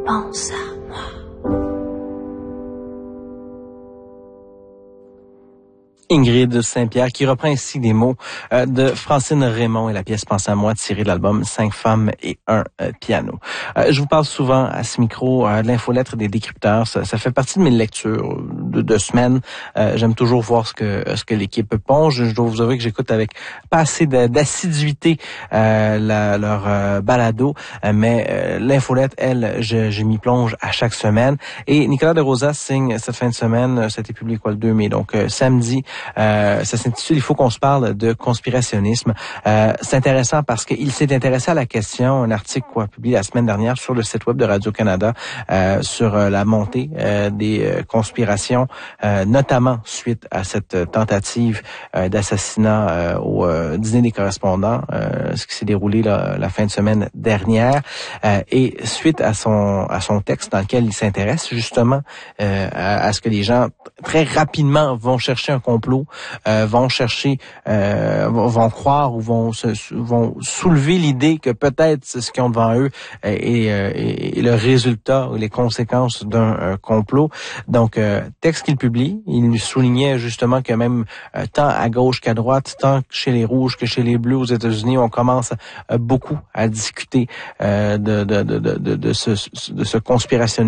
pense à moi. Ingrid Saint-Pierre qui reprend ici des mots de Francine Raymond et la pièce Pense à moi tirée de l'album 5 femmes et un piano. Je vous parle souvent à ce micro de l'infolettre des décrypteurs. Ça fait partie de mes lectures de semaine. J'aime toujours voir ce que l'équipe pond. Je dois vous avouer que j'écoute avec pas assez d'assiduité leur balado, mais l'infolettre, elle, je m'y plonge à chaque semaine. Et Nicolas Desrosas signe cette fin de semaine, ça a été publié le 2 mai, donc samedi. Ça s'intitule « Il faut qu'on se parle de conspirationnisme ». C'est intéressant parce qu'il s'est intéressé à la question, un article publié la semaine dernière sur le site web de Radio-Canada sur la montée des conspirations, notamment suite à cette tentative d'assassinat au dîner des correspondants, ce qui s'est déroulé la fin de semaine dernière, et suite à son texte dans lequel il s'intéresse justement à ce que les gens très rapidement vont chercher un complot, vont croire ou vont soulever l'idée que peut-être ce qu'ils ont devant eux est le résultat ou les conséquences d'un complot. Donc, texte qu'il publie, il lui soulignait justement que même tant à gauche qu'à droite, tant chez les rouges que chez les bleus aux États-Unis, on commence beaucoup à discuter de ce conspirationnisme